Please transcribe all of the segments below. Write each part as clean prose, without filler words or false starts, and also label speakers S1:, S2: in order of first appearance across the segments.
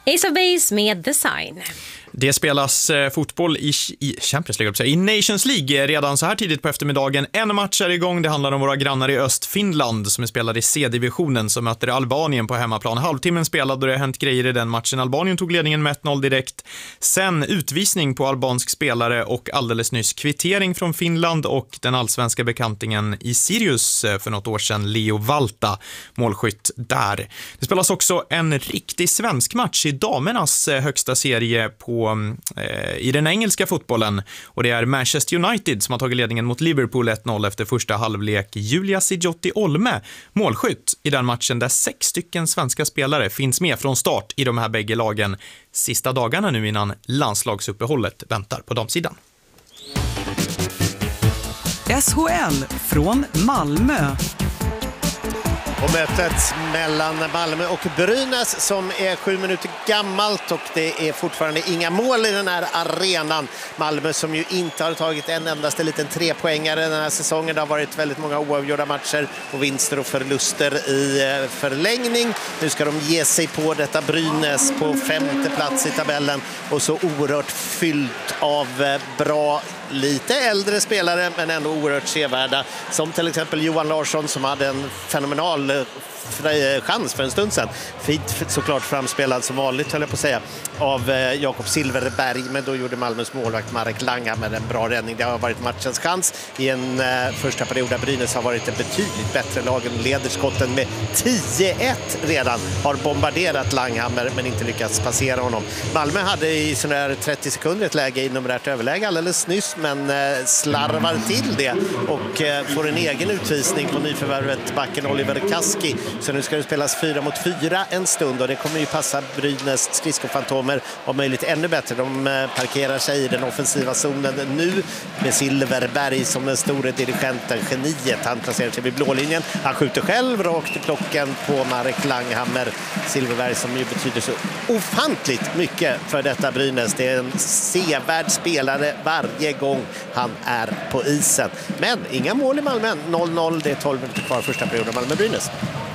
S1: Ace of Base med Design.
S2: Det spelas fotboll i Champions League, i Nations League redan så här tidigt på eftermiddagen. En match är igång. Det handlar om våra grannar i öst, Finland, som är spelade i C-divisionen, som möter Albanien på hemmaplan. Halvtimmen spelad och det har hänt grejer i den matchen. Albanien tog ledningen med 1-0 direkt. Sen utvisning på albansk spelare och alldeles nyss kvittering från Finland och den allsvenska bekantingen i Sirius för något år sedan, Leo Valta, målskytt där. Det spelas också en riktig svensk match i damernas högsta serie i den engelska fotbollen, och det är Manchester United som har tagit ledningen mot Liverpool 1-0 efter första halvlek. Julia Sijotti Olme, målskytt i den matchen, där 6 stycken svenska spelare finns med från start i de här bägge lagen sista dagarna nu innan landslagsuppehållet väntar på damsidan.
S3: SHL från Malmö.
S4: Och mötet mellan Malmö och Brynäs som är 7 minuter gammalt, och det är fortfarande inga mål i den här arenan. Malmö som ju inte har tagit en endaste liten 3-poängare den här säsongen. Det har varit väldigt många oavgjorda matcher och vinster och förluster i förlängning. Nu ska de ge sig på detta Brynäs på 5:e plats i tabellen, och så oerhört fyllt av bra, lite äldre spelare men ändå oerhört sevärda, som till exempel Johan Larsson som hade en fenomenal chans för en stund sedan. Fint såklart framspelad som vanligt, höll jag på att säga, av Jakob Silverberg, men då gjorde Malmös målvakt Marek Langa med en bra räddning. Det har varit matchens chans i en första period där Brynäs har varit ett betydligt bättre lag än leder skotten med 10-1 redan. Har bombarderat Langhammer men inte lyckats passera honom. Malmö hade i sån där 30 sekunder ett läge i numerärt överläge alldeles nyss, men slarvar till det och får en egen utvisning på nyförvärvet backen Oliver Kaski. Så nu ska det spelas 4 mot 4 en stund, och det kommer ju passa Brynäs skridskofantomer om möjligt ännu bättre. De parkerar sig i den offensiva zonen nu med Silverberg som den store dirigenten, geniet. Han placerar sig vid blålinjen. Han skjuter själv rakt i plocken på Marek Langhammer. Silverberg som ju betyder så ofantligt mycket för detta Brynäs. Det är en sevärd spelare varje gång han är på isen. Men inga mål i Malmö. 0-0, det är 12 minuter kvar första perioden Malmö-Brynäs.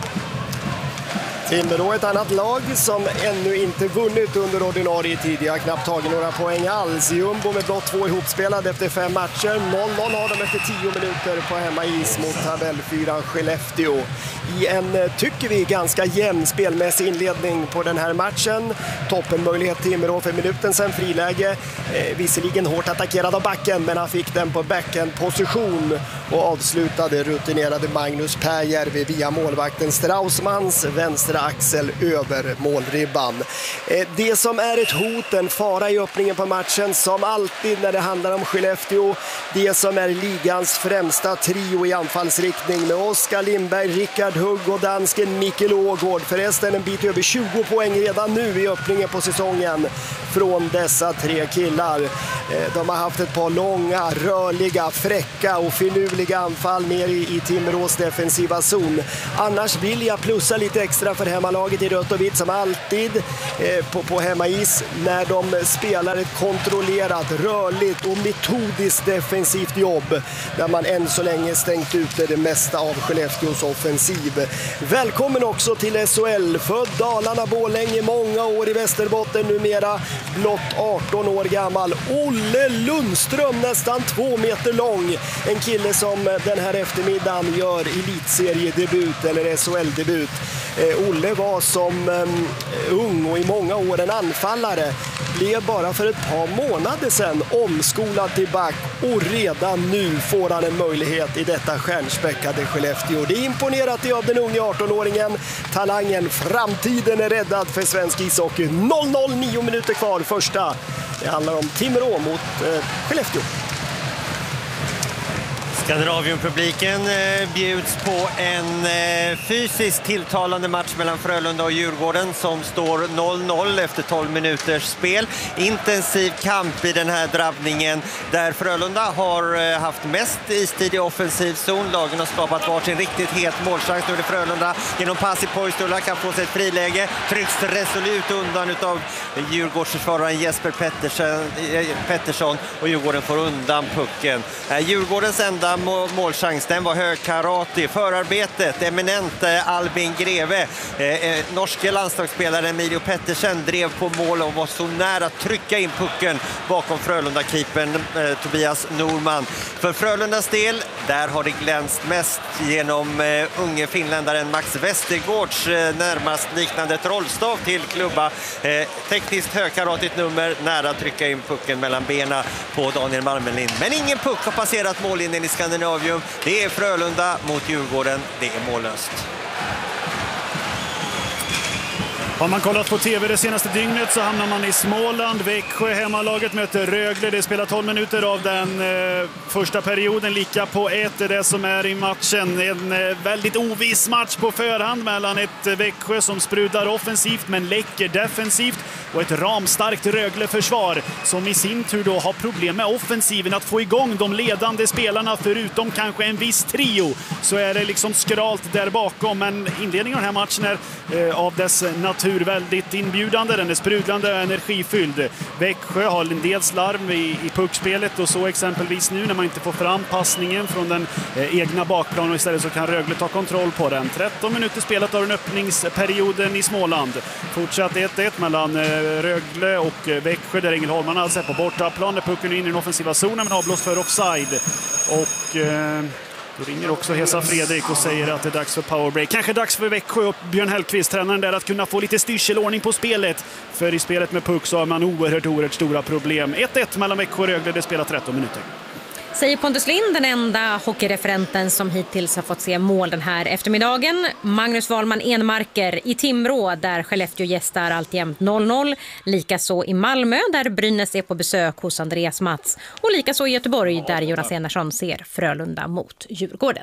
S5: Timrå, ett annat lag som ännu inte vunnit under ordinarie tid. Jag har knappt tagit några poäng alls. Jumbo med blott 2 ihopspelade efter 5 matcher. 0-0 har de efter 10 minuter på hemmais mot tabellfyran Skellefteå. I en, tycker vi, ganska jämn spelmässig inledning på den här matchen. Toppenmöjlighet Timrå för minuten sen, friläge. Visserligen hårt attackerad av backen, men han fick den på backen-position och avslutade rutinerade Magnus Pääjärvi via målvakten Straussmans vänstra axel över målribban. Det som är ett hot, en fara i öppningen på matchen, som alltid när det handlar om Skellefteå, det som är ligans främsta trio i anfallsriktning med Oskar Lindberg, Rickard Hugg och dansken Mikkel Ågård. Förresten en bit över 20 poäng redan nu i öppningen på säsongen från dessa 3 killar. De har haft ett par långa, rörliga, fräcka och finurliga anfall ner i Timrås defensiva zon. Annars vill jag plussa lite extra för hemmalaget i rött och vitt som alltid på hemmais när de spelar ett kontrollerat, rörligt och metodiskt defensivt jobb där man än så länge stängt ute det mesta av Skellefteås offensiv. Välkommen också till SHL, född Dalarna, Borlänge, många år i Västerbotten, numera blott 18 år gammal. Olle Lundström, nästan 2 meter lång. En kille som den här eftermiddagen gör elitseriedebut eller SHL-debut. Olle var som ung och i många år en anfallare. Blev bara för ett par månader sedan omskolad till back, och redan nu får han en möjlighet i detta stjärnspäckade Skellefteå. Det är imponerat av den unga 18-åringen. Talangen, framtiden är räddad för svensk ishockey. 0-0, 9 minuter kvar första. Det handlar om Timrå mot Skellefteå.
S6: Skandinavium-publiken bjuds på en fysiskt tilltalande match mellan Frölunda och Djurgården som står 0-0 efter 12 minuters spel. Intensiv kamp i den här drabbningen där Frölunda har haft mest istid i offensiv zon. Lagen har skapat varsin riktigt het målchans. Nu är det Frölunda genom pass i Poistola kan få sig ett friläge. Trycks resolut undan utav Djurgårdsförsvararen Jesper Pettersson och Djurgården får undan pucken. Djurgårdens enda annan målchans. Den var högkarate. Förarbetet, eminent Albin Greve. Norske landslagsspelaren Emilio Pettersen drev på mål och var så nära att trycka in pucken bakom Frölunda-keepern Tobias Norman. För Frölundas del, där har det glänst mest genom unge finländaren Max Westergårds närmast liknande trollstav till klubba. Tekniskt högkaratigt nummer, nära att trycka in pucken mellan benen på Daniel Malmelind. Men ingen puck har passerat mållinjen i Skandinavium. Det är Frölunda mot Djurgården. Det är mållöst.
S7: Har man kollat på tv det senaste dygnet så hamnar man i Småland. Växjö, hemmalaget, möter Rögle. Det spelar 12 minuter av den första perioden. Lika på 1 är det som är i matchen. En väldigt oviss match på förhand mellan ett Växjö som sprudlar offensivt men läcker defensivt och ett ramstarkt Rögle-försvar som i sin tur då har problem med offensiven att få igång de ledande spelarna. Förutom kanske en viss trio så är det liksom skralt där bakom. Men inledningen av den här matchen är av dess natur väldigt inbjudande. Den är sprudlande och energifylld. Växjö har en del slarv i puckspelet och så exempelvis nu när man inte får fram passningen från den egna bakplanen och istället så kan Rögle ta kontroll på den. 13 minuter spelat av den öppningsperioden i Småland. Fortsatt 1-1 mellan Rögle och Växjö där Ängelholm alltså är på bortaplan där pucken är in i den offensiva zonen men avblåst för offside. Och då ringer också Hesa Fredrik och säger att det är dags för powerbreak. Kanske dags för Växjö och Björn Hellqvist, tränaren där, att kunna få lite styrselordning på spelet. För i spelet med puck så har man oerhört stora problem. 1-1 mellan Växjö och Rögle, det spelar 13 minuter.
S1: Säger Pontus Lind, den enda hockeyreferenten som hittills har fått se mål den här eftermiddagen. Magnus Wahlman Enmarker i Timrå där Skellefteå gästar alltjämt 0-0. Likaså i Malmö där Brynäs är på besök hos Andreas Mats. Och likaså i Göteborg där Jonas Enarsson ser Frölunda mot Djurgården.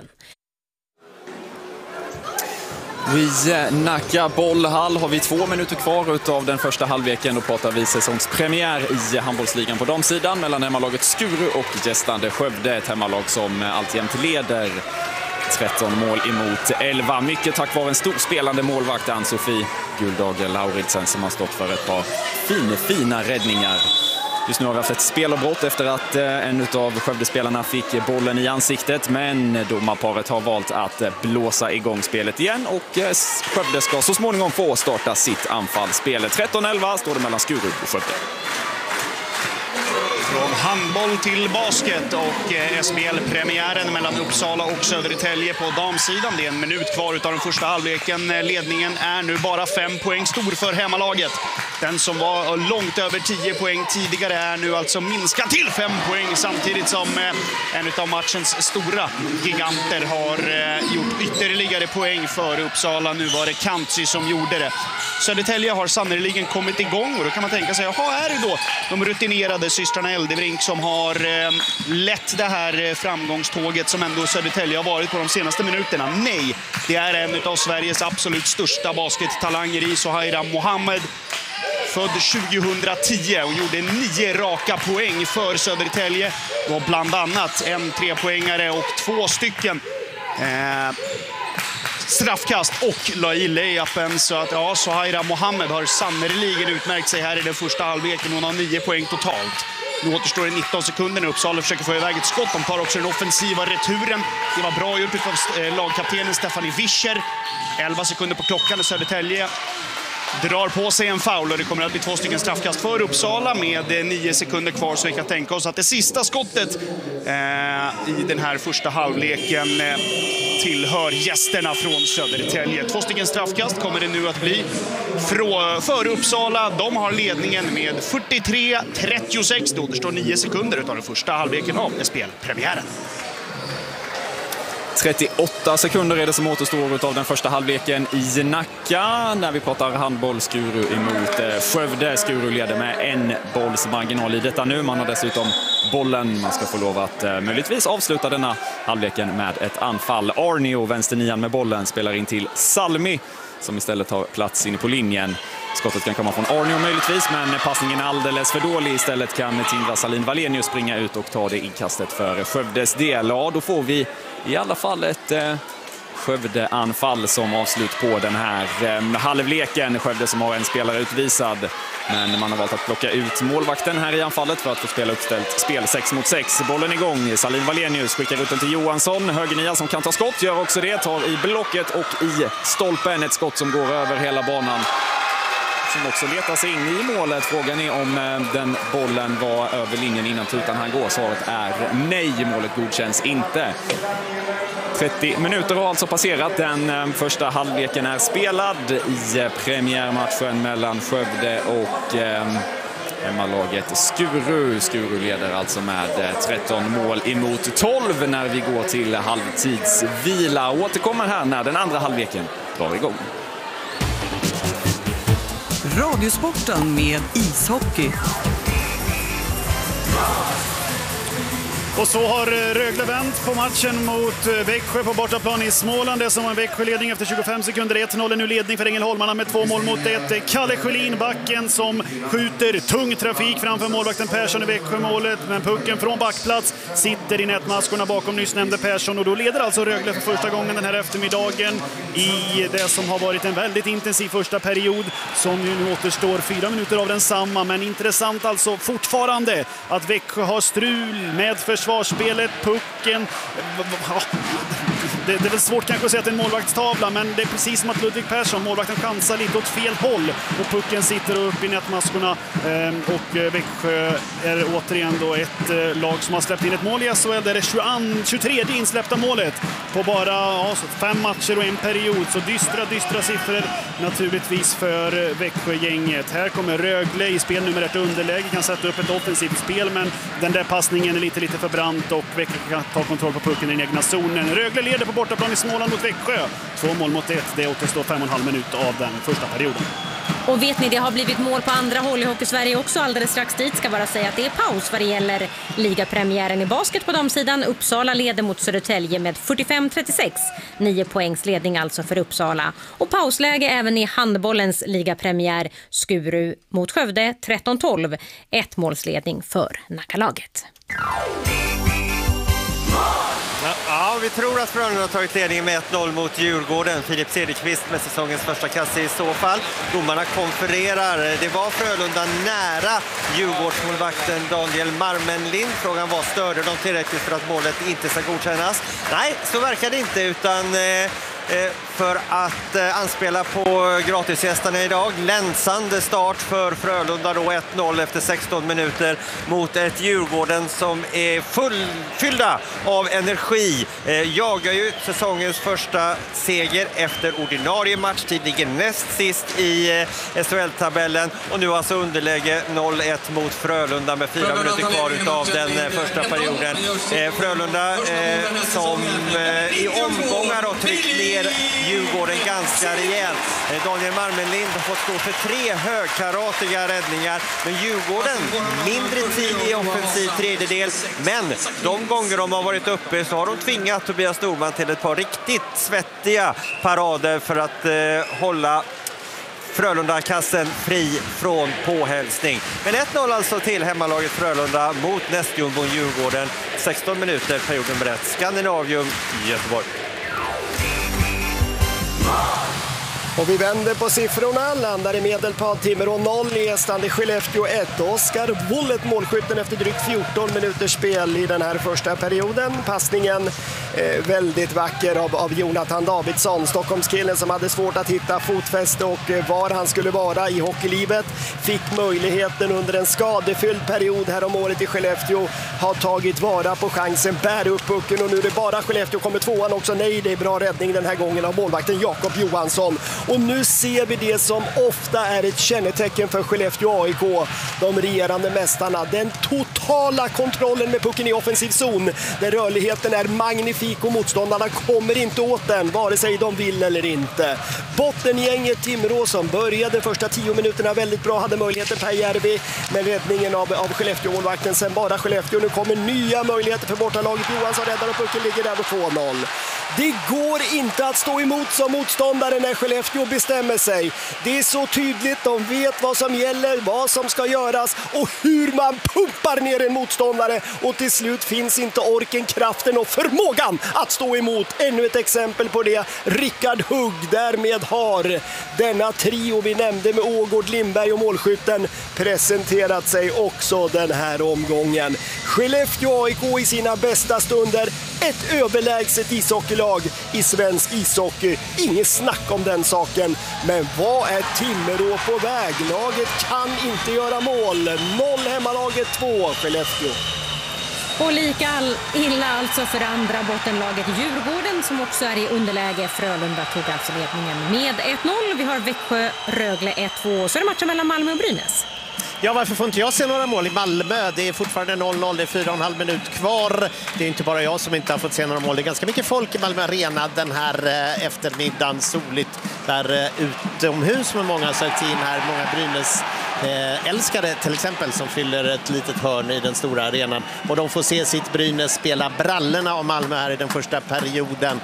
S8: I Nacka bollhall har vi 2 minuter kvar av den första halvleken. Då pratar vi säsongspremiär i handbollsligan på damsidan mellan hemmalaget Skuru och gästande Skövde. Ett hemmalag som alltjämt leder 13 mål emot 11. Mycket tack vare en storspelande målvakt Ann-Sofie Guldagel Lauritsen som har stått för ett par fina räddningar. Just nu har vi haft ett spelavbrott efter att en av Skövdespelarna fick bollen i ansiktet. Men domarparet har valt att blåsa igång spelet igen. Och Skövde ska så småningom få starta sitt anfall. Spelet 13-11 står det mellan Skuru och Skövde.
S9: Från handboll till basket och SBL-premiären mellan Uppsala och Södertälje på damsidan. Det är 1 minut kvar utav den första halvleken. Ledningen är nu bara 5 poäng stor för hemmalaget. Den som var långt över 10 poäng tidigare är nu alltså minskad till 5 poäng samtidigt som en av matchens stora giganter har gjort ytterligare poäng för Uppsala. Nu var det Kantsi som gjorde det. Södertälje har sannoliken kommit igång och då kan man tänka sig, jaha, är det då de rutinerade systrarna Eldebrink som har lett det här framgångståget som ändå Södertälje har varit på de senaste minuterna? Nej, det är en av Sveriges absolut största baskettalanger i Sohaira Mohammed. Född 2010 och gjorde 9 raka poäng för Södertälje. Och bland annat en 3-poängare och 2 stycken straffkast och la i layupen. Så att ja, Sohaira Mohammed har sannoliken utmärkt sig här i den första halvleken. Hon har 9 poäng totalt. Nu återstår det 19 sekunder när Uppsala försöker få iväg ett skott. De tar också den offensiva returen. Det var bra gjort av lagkaptenen Stephanie Fischer. 11 sekunder på klockan och Södertälje drar på sig en foul och det kommer att bli 2 stycken straffkast för Uppsala med 9 sekunder kvar, så vi kan tänka oss att det sista skottet i den här första halvleken tillhör gästerna från Södertälje. 2 stycken straffkast kommer det nu att bli för Uppsala. De har ledningen med 43-36. Det återstår 9 sekunder av den första halvleken av SBL-premiären.
S8: 38 sekunder är det som återstår av den första halvleken i Nacka när vi pratar handboll. Skuru emot Skövde. Skuru leder med 1 bolls marginal i detta nu. Man har dessutom bollen. Man ska få lov att möjligtvis avsluta denna halvleken med ett anfall. Arnio, vänsternian med bollen, spelar in till Salmi som istället tar plats inne på linjen. Skottet kan komma från Arnio möjligtvis, men passningen är alldeles för dålig. Istället kan Tindra Salin Valenius springa ut och ta det inkastet för Skövdes del. Ja, då får vi i alla fall ett Skövde-anfall som avslut på den här halvleken. Skövde som har en spelare utvisad, men man har valt att plocka ut målvakten här i anfallet för att få spela uppställt spel 6 mot 6. Bollen igång. Salin Wallenius skickar ut den till Johansson. Högernia som kan ta skott, gör också det. Tar i blocket och i stolpen. Ett skott som går över hela banan. Som också letar sig in i målet. Frågan är om den bollen var över linjen innan tutan han går. Svaret är nej. Målet godkänns inte. 30 minuter har alltså passerat. Den första halvleken är spelad i premiärmatchen mellan Skövde och hemmalaget Skuru. Skuru leder alltså med 13 mål emot 12 när vi går till halvtidsvila. Återkommer här när den andra halvleken drar igång.
S3: Radiosporten med ishockey.
S7: Och så har Rögle vänt på matchen mot Växjö på bortaplan i Småland. Det som var en Växjö-ledning efter 25 sekunder. 1-0 nu ledning för Ängelholmarna med 2 mål mot 1. Kalle Sjölin, backen, som skjuter tung trafik framför målvakten Persson i Växjö-målet. Men pucken från backplats sitter i nätmaskorna bakom nyss nämnde Persson. Och då leder alltså Rögle för första gången den här eftermiddagen i det som har varit en väldigt intensiv första period. Som ju nu återstår 4 minuter av densamma. Men intressant alltså fortfarande att Växjö har strul med försvarsspelet, pucken. Det är väl svårt kanske att säga att det är en målvaktstavla, men det är precis som att Ludvig Persson, målvakten, chansar lite åt fel håll och pucken sitter upp i nätmaskorna. Och Växjö är återigen då ett lag som har släppt in ett mål i SHL. Det är det 23 insläppta målet på bara 5 matcher och en period. Så dystra siffror naturligtvis för Växjö-gänget. Här kommer Rögle i spel nummer 1 underläge, kan sätta upp ett offensivt spel, men den där passningen är lite för brant och Växjö kan ta kontroll på pucken i den egna zonen. Rögle leder på bortaplan i Småland mot Växjö. 2 mål mot 1. Det återstår 5,5 minuter av den första perioden.
S1: Och vet ni, det har blivit mål på andra håll i Hockey-Sverige också alldeles strax dit. Ska bara säga att det är paus vad det gäller ligapremiären i basket på damsidan. Uppsala leder mot Södertälje med 45-36. 9 poängs ledning alltså för Uppsala. Och pausläge även i handbollens ligapremiär. Skuru mot Skövde 13-12. 1 målsledning för Nackalaget.
S6: Ja, vi tror att Frölunda har tagit ledningen med 1-0 mot Djurgården. Filip Cederqvist med säsongens första kasse i så fall. Domarna konfererar. Det var Frölunda nära Djurgårdsmålvakten Daniel Marmenlind. Frågan var, störde de tillräckligt för att målet inte ska godkännas? Nej, så verkar det inte, utan för att anspela på gratisgästarna idag. Länsande start för Frölunda då, 1-0 efter 16 minuter mot ett Djurgården som är fullfyllda av energi. Jagar ju säsongens första seger efter ordinarie matchtid, ligger näst sist i SHL-tabellen och nu alltså underläge 0-1 mot Frölunda med 4 minuter kvar utav den första perioden. Frölunda som i omgångar har tryckt ner Djurgården ganska rejält. Daniel Marmenlind har fått stå för 3 högkaratiga räddningar, men Djurgården mindre tid i offensiv tredjedel, men de gånger de har varit uppe så har de tvingat Tobias Norman till ett par riktigt svettiga parader för att hålla Frölunda-kassen fri från påhälsning. Men 1-0 alltså till hemmalaget Frölunda mot nästjumbon Djurgården. 16 minuter, period nummer 1. Skandinavium i Göteborg.
S5: Och vi vänder på siffrorna, landar i Medelpad, Timrå 0, Estande Skellefteå 1. Oskar Wollet, målskytten efter drygt 14 minuters spel i den här första perioden. Passningen väldigt vacker av Jonathan Davidsson, Stockholmskillen som hade svårt att hitta fotfäste och var han skulle vara i hockeylivet. Fick möjligheten under en skadefylld period här om året i Skellefteå, har tagit vara på chansen, bär upp pucken och nu är det bara Skellefteå, kommer tvåan också. Nej, det är bra räddning den här gången av målvakten Jakob Johansson. Och nu ser vi det som ofta är ett kännetecken för Skellefteå AIK, de regerande mästarna. Den totala kontrollen med pucken i offensiv zon, där rörligheten är magnifik och motståndarna kommer inte åt den, vare sig de vill eller inte. Bottengänget Timrå som började första 10 minuterna väldigt bra, hade möjligheten Per Järvi med räddningen av Skellefteå-målvakten. Sen bara Skellefteå, nu kommer nya möjligheter för bortalaget. Johansson räddar och pucken ligger där på 2-0. Det går inte att stå emot som motståndare när Skellefteå Skellefteå bestämmer sig. Det är så tydligt, de vet vad som gäller, vad som ska göras och hur man pumpar ner en motståndare. Och till slut finns inte orken, kraften och förmågan att stå emot. Ännu ett exempel på det. Rickard Hugg därmed har denna trio vi nämnde med Ågård, Lindberg och målskytten presenterat sig också den här omgången. Skellefteå AIK i sina bästa stunder. Ett överlägset ishockeylag i svensk ishockey. Inget snack om den saken. Men vad är Timrå på väg? Laget kan inte göra mål. 0 hemmalaget, 2 Skellefteå.
S1: Och lika illa alltså för andra bottenlaget Djurgården som också är i underläge. Frölunda tog alltså ledningen med 1-0. Vi har Växjö-Rögle 1-2. Så är det matchen mellan Malmö och Brynäs.
S4: Ja, varför får inte jag se några mål i Malmö? Det är fortfarande 0-0, det är 4,5 minut kvar. Det är inte bara jag som inte har fått se några mål. Det är ganska mycket folk i Malmö Arena den här eftermiddagen. Soligt där utomhus med många sökt in här. Många Brynäs älskare till exempel som fyller ett litet hörn i den stora arenan. Och de får se sitt Brynäs spela brallorna av Malmö här i den första perioden.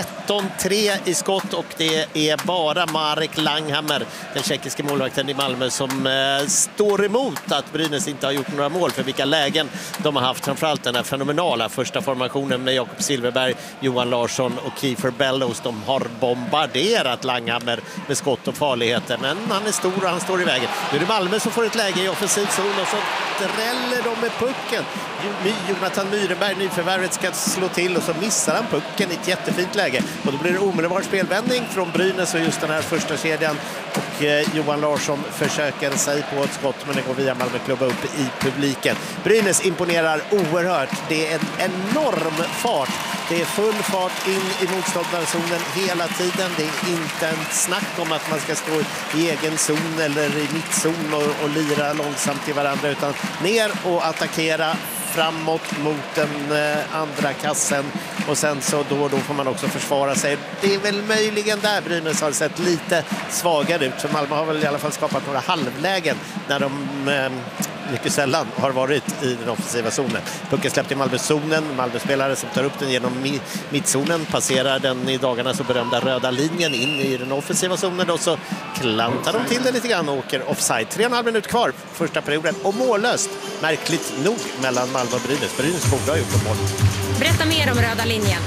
S4: 13-3 i skott och det är bara Marek Langhammer, den tjeckiske målvakten i Malmö, som står emot att Brynäs inte har gjort några mål. För vilka lägen de har haft, framförallt den här fenomenala första formationen med Jakob Silverberg, Johan Larsson och Kiefer Bellows. De har bombarderat Langhammer med skott och farligheter, men han är stor och han står i vägen. Nu är det Malmö som får ett läge i offensiv zon och så dräller de med pucken. Jonathan Myrenberg, nyförvärvet, ska slå till och så missar han pucken i ett jättefint läge. Och då blir det omedelbar spelvändning från Brynäs och just den här första kedjan. Och Johan Larsson försöker sig på ett skott, men det går via Malmö-klubba upp i publiken. Brynäs imponerar oerhört. Det är en enorm fart. Det är full fart in i motståndarzonen hela tiden. Det är inte en snack om att man ska stå i egen zon eller i mittzon och lira långsamt i varandra, utan ner och attackera framåt mot den andra kassen, och sen så då och då får man också försvara sig. Det är väl möjligen där Brynäs har sett lite svagare ut, för Malmö har väl i alla fall skapat några halvlägen när de mycket sällan har varit i den offensiva zonen. Pucken släppt i Malmö-zonen. Malmö-spelare som tar upp den genom mittzonen passerar den i dagarna så berömda röda linjen in i den offensiva zonen, och så klantar de till det lite grann och åker offside. 3,5 minut kvar första perioden och mållöst, märkligt nog, mellan Malmö och Brynäs. Brynäs borde ha gjort ett mål.
S1: Berätta mer om röda linjen.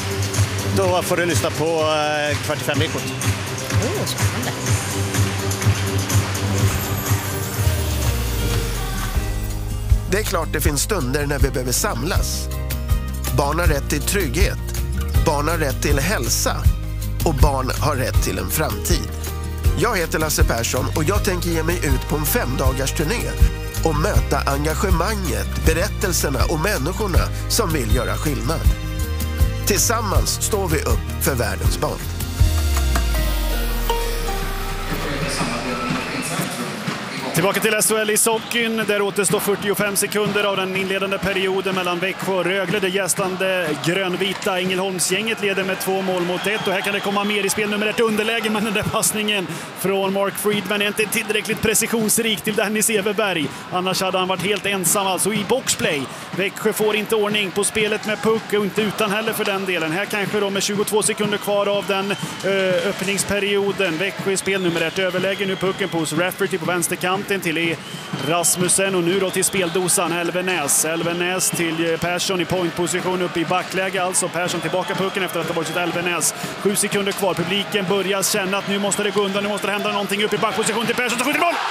S4: Då får du lyssna på 45-ekot.
S1: Spännande.
S10: Det är klart det finns stunder när vi behöver samlas. Barn har rätt till trygghet. Barn har rätt till hälsa. Och barn har rätt till en framtid. Jag heter Lasse Persson och jag tänker ge mig ut på en 5-dagars turné och möta engagemanget, berättelserna och människorna som vill göra skillnad. Tillsammans står vi upp för världens barn.
S7: Tillbaka till SHL i Sockin. Där återstår 45 sekunder av den inledande perioden mellan Växjö och Rögle. Det gästande grönvita Ängelholmsgänget leder med 2-1. Och här kan det komma mer i spel. Nummer 1 underläge, men den där passningen från Mark Friedman är inte tillräckligt precisionsrik till Dennis Everberg. Annars hade han varit helt ensam alltså i boxplay. Växjö får inte ordning på spelet med puck och inte utan heller för den delen. Här kanske då med 22 sekunder kvar av den öppningsperioden. Växjö i spel, nummer 1 överläge. Nu pucken på Rafferty på vänsterkant till Rasmussen och nu då till speldosan Elvenäs till Persson i pointposition uppe i backläge, alltså Persson tillbaka pucken efter att ha varit Elvenäs. 7 sekunder kvar, publiken börjar känna att nu måste det gå undan, nu måste det hända någonting upp i backposition till Persson som skjuter mål!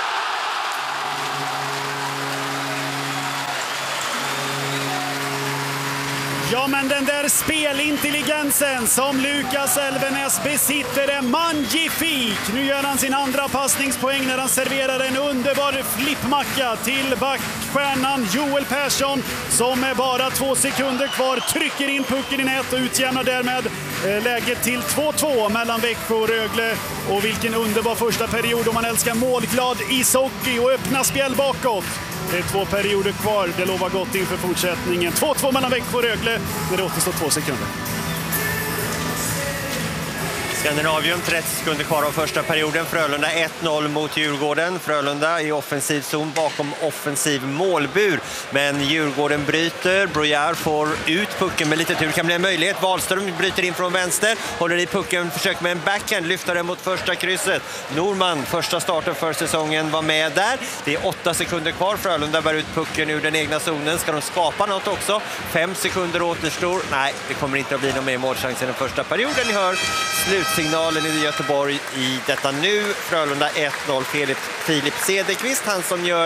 S7: Ja, men den där spelintelligensen som Lukas Elvenäs besitter är magnifik. Nu gör han sin andra passningspoäng när han serverar en underbar flippmacka till backstjärnan Joel Persson som med bara 2 sekunder kvar trycker in pucken i nät och utjämnar därmed läget till 2-2 mellan Växjö och Rögle. Och vilken underbar första period om man älskar målglad ishockey och öppna spel bakåt. Det är 2 perioder kvar. Det lovar gott inför fortsättningen. 2-2 mellan Växjö och Rögle när det återstår 2 sekunder.
S6: Skandinavium, 30 sekunder kvar av första perioden. Frölunda 1-0 mot Djurgården. Frölunda i offensiv zon bakom offensiv målbur. Men Djurgården bryter. Brojar får ut pucken med lite tur. Kan bli en möjlighet. Wahlström bryter in från vänster. Håller i pucken. Försöker med en backhand. Lyfter den mot första krysset. Norman, första starten för säsongen, var med där. Det är 8 sekunder kvar. Frölunda bär ut pucken ur den egna zonen. Ska de skapa något också? 5 sekunder återstår. Nej, det kommer inte att bli någon mer målchans i den första perioden. Ni hör slutsignalen i Göteborg i detta nu. Frölunda 1-0. Filip Cederqvist, han som gör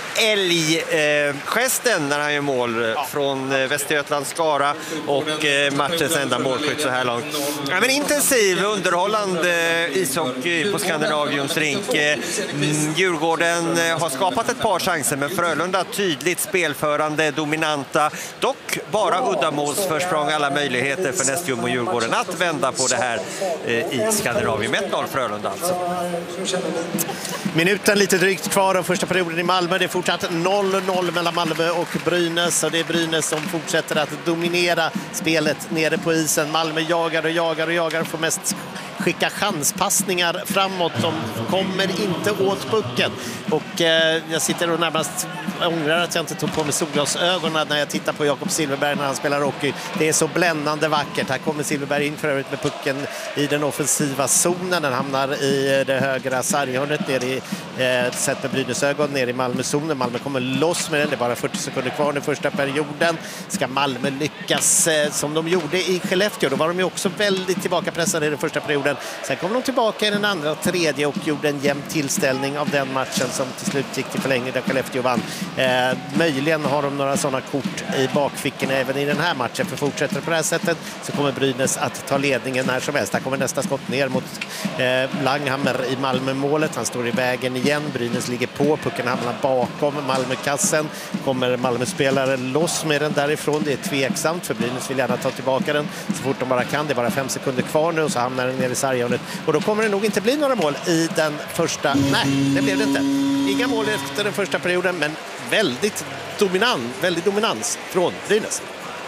S6: älggesten när han gör mål från Västergötlands Skara och matchens enda målskytt så här långt. Ja, men intensiv, underhållande ishockey på Skandinaviums rink. Djurgården har skapat ett par chanser, men Frölunda tydligt spelförande, dominanta. Dock bara uddamålsförsprång, alla möjligheter för Nästjum och Djurgården att vända på det här i Skandinavium. 1-0 Frölunda alltså.
S4: Minuten lite drygt kvar av första perioden i Malmö. Det är fortsatt 0-0 mellan Malmö och Brynäs, och det är Brynäs som fortsätter att dominera spelet nere på isen. Malmö jagar och får mest skicka chanspassningar framåt. De kommer inte åt pucken. Och jag sitter och närmast ångrar att jag inte tog på mig solglasögonen när jag tittar på Jakob Silfverberg när han spelar hockey. Det är så bländande vackert. Här kommer Silfverberg in för övrigt med pucken i den offensiva zonen. Den hamnar i det högra sarghörnet ner i sett med Brynäsögon ner i Malmö-zonen. Malmö kommer loss med den. Det är bara 40 sekunder kvar i första perioden. Ska Malmö lyckas som de gjorde i Skellefteå? Då var de ju också väldigt tillbakapressade i den första perioden. Sen kom de tillbaka i den andra och tredje och gjorde en jämn tillställning av den matchen som till slut gick till förlängning där Skellefteå vann. Möjligen har de några sådana kort i bakfickorna även i den här matchen, för fortsätter på det här sättet så kommer Brynäs att ta ledningen när som helst. Här kommer nästa skott ner mot Langhammer i Malmö-målet. Han står i vägen igen. Brynäs ligger på. Pucken hamnar bakom Malmö-kassen. Kommer Malmö-spelare loss med den därifrån. Det är tveksamt, för Brynäs vill gärna ta tillbaka den så fort de bara kan. Det är bara 5 sekunder kvar nu och så hamnar den ner i sarghörnet. Och då kommer det nog inte bli några mål i den första. Nej, det blev det inte. Inga mål efter den första perioden, men väldigt dominans från Brynäs.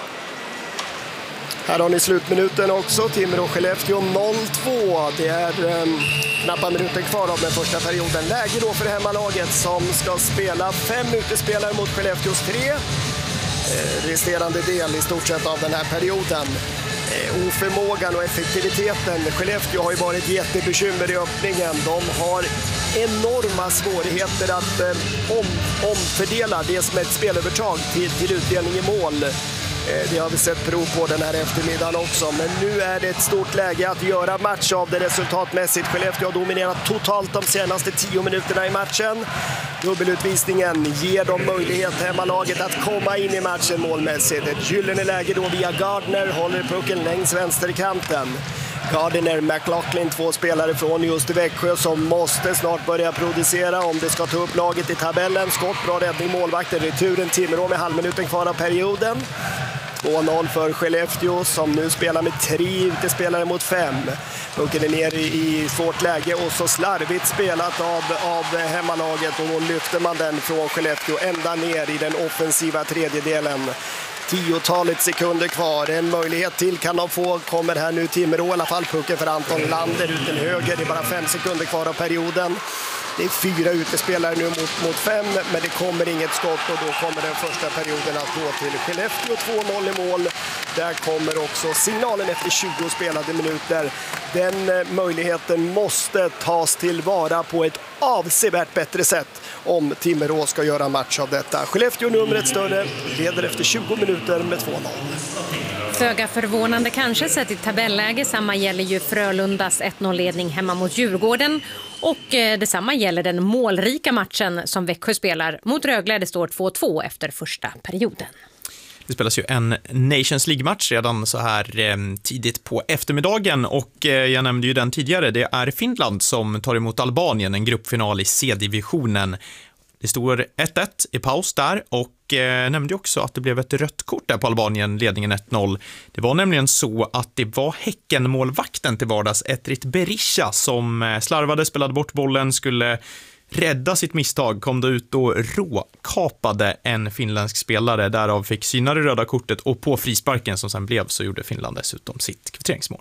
S5: Här har ni slutminuten också. Timrå och Skellefteå 0-2. Det är knappa minuten kvar av den första perioden. Läge då för hemmalaget som ska spela 5 utespelare mot Skellefteås 3. Resterande del i stort sett av den här perioden. Oförmågan och effektiviteten. Skellefteå har ju varit jättebekymmer i öppningen. De har enorma svårigheter att omfördela det som är ett spelövertag till utdelning i mål. Det har vi sett prov på den här eftermiddagen också. Men nu är det ett stort läge att göra match av det resultatmässigt. Skellefteå har dominerat totalt de senaste 10 minuterna i matchen. Dubbelutvisningen ger dem möjlighet hemmalaget att komma in i matchen målmässigt. Ett gyllene läge då via Gardner håller pucken längs vänsterkanten. Gardner, McLaughlin, 2 spelare från just Växjö som måste snart börja producera om det ska ta upp laget i tabellen. Skott, bra räddning, målvakten, returen Timrå med halvminuten kvar av perioden. 2-0 för Skellefteå som nu spelar med 3 utespelare mot 5. Pucken är ner i svårt läge och så slarvigt spelat av hemmalaget, och då lyfter man den från Skellefteå ända ner i den offensiva tredjedelen. 10-talet sekunder kvar. En möjlighet till kan de få. Kommer här nu Timrå i alla fall. Pucken för Anton Lander ut till höger. Det är bara 5 sekunder kvar av perioden. Det är 4 utespelare nu mot 5, men det kommer inget skott och då kommer den första perioden att gå till Skellefteå. 2-0 i mål. Där kommer också signalen efter 20 spelade minuter. Den möjligheten måste tas tillvara på ett avsevärt bättre sätt om Timrå ska göra match av detta. Skellefteå numret större, leder efter 20 minuter med 2-0.
S1: Föga förvånande kanske sett i tabelläge. Samma gäller ju Frölundas 1-0-ledning hemma mot Djurgården. Och detsamma gäller den målrika matchen som Växjö spelar mot Rögle. Det står 2-2 efter första perioden.
S2: Det spelas ju en Nations League-match redan så här tidigt på eftermiddagen, och jag nämnde ju den tidigare. Det är Finland som tar emot Albanien, en gruppfinal i C-divisionen. Det står 1-1 i paus där, och nämnde också att det blev ett rött kort där på Albanien, ledningen 1-0. Det var nämligen så att det var Häcken-målvakten till vardags, Etrit Berisha, som slarvade, spelade bort bollen, skulle rädda sitt misstag, kom då ut och råkapade en finländsk spelare. Därav fick syna det röda kortet, och på frisparken som sen blev så gjorde Finland dessutom sitt kvitteringsmål.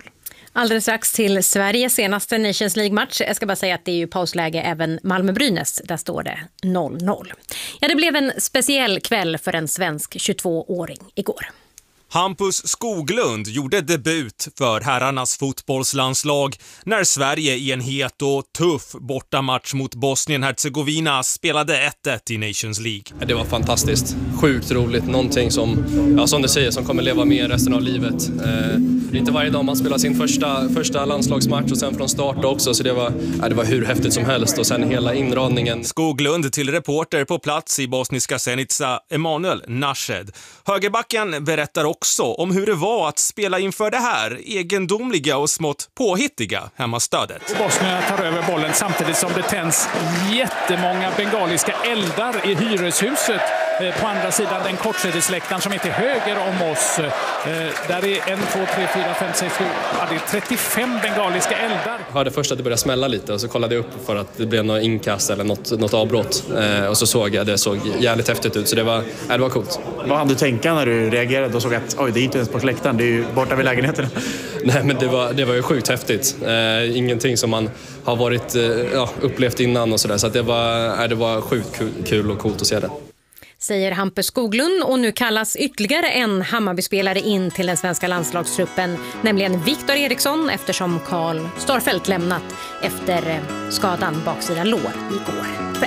S1: Alldeles strax till Sveriges senaste Nations League-match. Jag ska bara säga att det är ju pausläge även Malmö-Brynäs. Där står det 0-0. Ja, det blev en speciell kväll för en svensk 22-åring igår.
S11: Hampus Skoglund gjorde debut för herrarnas fotbollslandslag när Sverige i en het och tuff bortamatch mot Bosnien-Herzegovina spelade 1-1 i Nations League.
S12: Det var fantastiskt. Sjukt roligt. Någonting som du säger, som kommer leva med resten av livet. Det är inte varje dag man spelar sin första landslagsmatch och sen från start också. Så det var hur häftigt som helst och sen hela inradningen.
S11: Skoglund till reporter på plats i bosniska Zenica, Emanuel Nashed. Högerbacken berättar också om hur det var att spela inför det här egendomliga och smått påhittiga hemmastödet.
S13: Bosnien tar över bollen samtidigt som det tänds jättemånga bengaliska eldar i hyreshuset på andra sidan den kortsidesläktaren som är till höger om oss. Där är 1, 2, 3, 4, 5, 6, 7, det är 35 bengaliska eldar.
S12: Jag hörde först att det började smälla lite och så kollade jag upp för att det blev något inkast eller något avbrott. Och så såg jag, det såg jävligt häftigt ut, så det var coolt.
S14: Vad hade du tänka när du reagerade och såg att det är inte ens på släktaren, det är ju borta vid lägenheten?
S12: Nej, men det var ju sjukt häftigt. Ingenting som man har varit upplevt innan och sådär. Så att det var sjukt kul och coolt att se det.
S1: Säger Hampus Skoglund, och nu kallas ytterligare en Hammarby-spelare in till den svenska landslagstruppen, nämligen Viktor Eriksson, eftersom Karl Starfelt lämnat efter skadan baksida lår igår kväll.